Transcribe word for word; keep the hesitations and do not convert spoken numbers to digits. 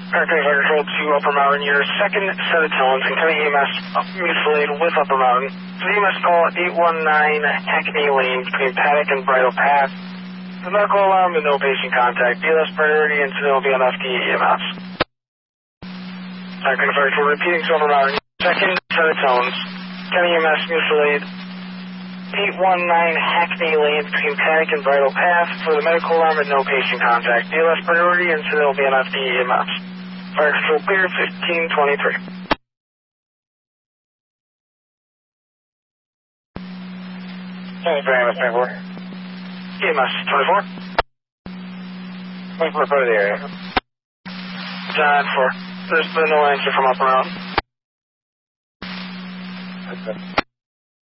Aircraft Fire Control to Upper Mountain, your second set of tones, and coming E M S mutual with Upper Mountain. So E M S call eight one nine Hackney Lane between Paddock and Bridle Path. The medical alarm with no patient contact. B L S priority and still be on F D E M S. Aircraft Fire Control repeating to Upper Mountain, second set of tones, coming E M S mutual aid. eight one nine Hackney Lane between Paddock and Bridle Path for the medical alarm with no patient contact. B L S priority and still be on F D E M S. Fire Control clear, fifteen twenty-three. twenty-three, E M S twenty-four. E M S twenty-four. twenty-four, part of the area. John four. There's been no answer from Upper Mountain. Okay.